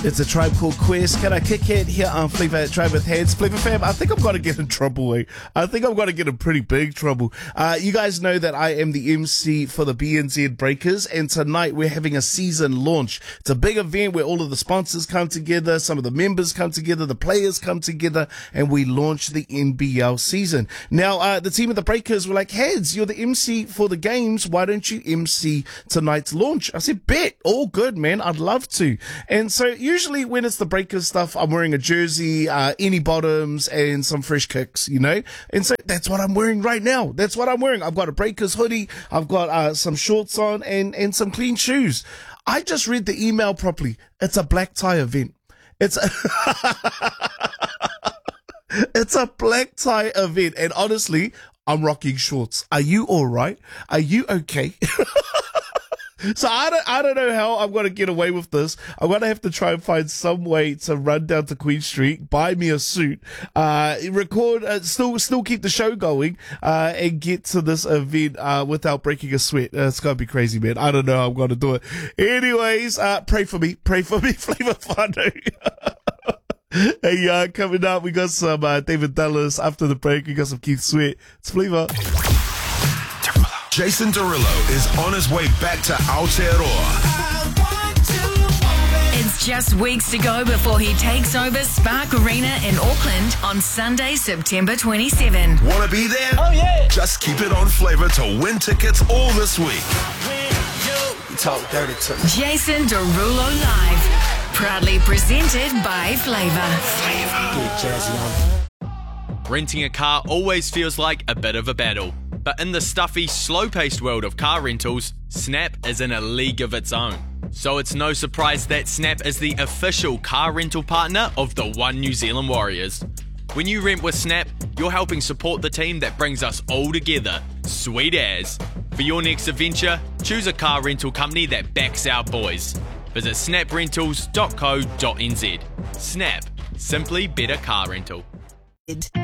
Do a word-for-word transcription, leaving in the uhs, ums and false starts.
It's a Tribe Called Quest. Can I kick it here on Flavor Tribe with Hands? Flavor fam, I think I'm going to get in trouble. Eh? I think I'm going to get in pretty big trouble. Uh, you guys know that I am the M C for the B N Z Breakers, and tonight we're having a season launch. It's a big event where all of the sponsors come together, some of the members come together, the players come together, and we launch the N B L season. Now, uh, the team of the Breakers were like, Hands, you're the M C for the games. Why don't you M C tonight's launch? I said, bet. All good, man. I'd love to. And so you Usually when it's the Breakers stuff, I'm wearing a jersey, uh, any bottoms and some fresh kicks, you know? And so that's what I'm wearing right now. That's what I'm wearing. I've got a Breakers hoodie. I've got, uh, some shorts on and, and some clean shoes. I just read the email properly. It's a black tie event. It's a, it's a black tie event. And honestly, I'm rocking shorts. Are you all right? Are you okay? So I don't, I don't know how I'm going to get away with this. I'm going to have to try and find some way to run down to Queen Street, buy me a suit, uh, record, uh, still, still keep the show going, uh, and get to this event, uh, without breaking a sweat. Uh, it's going to be crazy, man. I don't know how I'm going to do it. Anyways, uh, pray for me. Pray for me, Flavor Whānau. Hey, uh, coming up, we got some, uh, David Dallas. After the break, we got some Keith Sweat. It's Flavor. Jason Derulo is on his way back to Aotearoa. It's just weeks to go before he takes over Spark Arena in Auckland on Sunday, September twenty-seventh. Wanna be there? Oh, yeah. Just keep it on Flavor to win tickets all this week. You talk dirty to me. Jason Derulo Live. Proudly presented by Flavor. Get jazzy on. Renting a car always feels like a bit of a battle. But in the stuffy, slow-paced world of car rentals, Snap is in a league of its own. So it's no surprise that Snap is the official car rental partner of the One New Zealand Warriors. When you rent with Snap, you're helping support the team that brings us all together. Sweet as. For your next adventure, choose a car rental company that backs our boys. Visit snap rentals dot co dot n z. Snap. Simply better car rental.